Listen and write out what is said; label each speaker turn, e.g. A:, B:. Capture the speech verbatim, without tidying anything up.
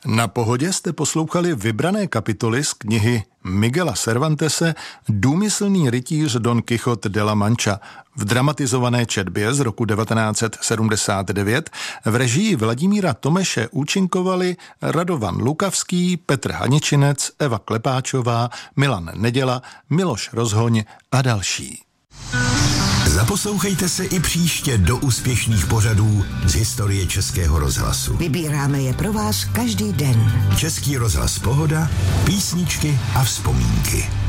A: Na Pohodě jste poslouchali vybrané kapitoly z knihy Miguela Cervantese Důmyslný rytíř Don Quijote de la Mancha v dramatizované četbě z roku devatenáct set sedmdesát devět v režii Vladimíra Tomeše účinkovali Radovan Lukavský, Petr Haničinec, Eva Klepáčová, Milan Neděla, Miloš Rozhoň a další.
B: Zaposlouchejte se i příště do úspěšných pořadů z historie Českého rozhlasu.
C: Vybíráme je pro vás každý den.
B: Český rozhlas Pohoda, písničky a vzpomínky.